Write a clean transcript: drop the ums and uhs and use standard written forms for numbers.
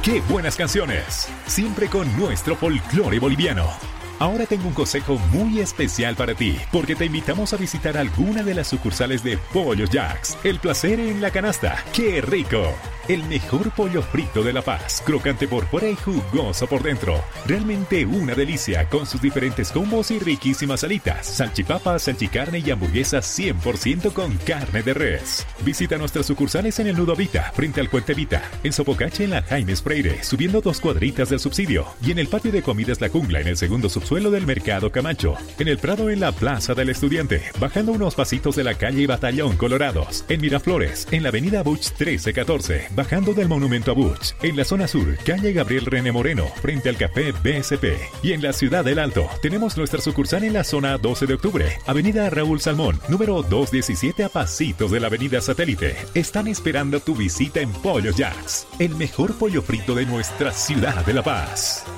¡Qué buenas canciones! Siempre con nuestro folclore boliviano. Ahora tengo un consejo muy especial para ti, porque te invitamos a visitar alguna de las sucursales de Pollos Jacks. El placer en la canasta. ¡Qué rico! El mejor pollo frito de La Paz, crocante por fuera y jugoso por dentro. Realmente una delicia, con sus diferentes combos y riquísimas alitas, salchipapas, salchicarne y hamburguesas 100% con carne de res. Visita nuestras sucursales en el Nudo Vita, frente al Puente Vita, en Sopocache en la Jaimes Freire, subiendo 2 cuadritas del subsidio, y en el patio de comidas La Jungla, en el segundo subsuelo del Mercado Camacho, en el Prado en la Plaza del Estudiante, bajando unos pasitos de la calle Batallón Colorados, en Miraflores, en la avenida Buch 1314, bajando del Monumento a Buch, en la zona sur, calle Gabriel René Moreno, frente al Café BSP, y en la Ciudad del Alto, tenemos nuestra sucursal en la zona 12 de octubre, avenida Raúl Salmón, número 217 a pasitos de la avenida Satélite. Están esperando tu visita en Pollos Jacks, el mejor pollo frito de nuestra ciudad de La Paz.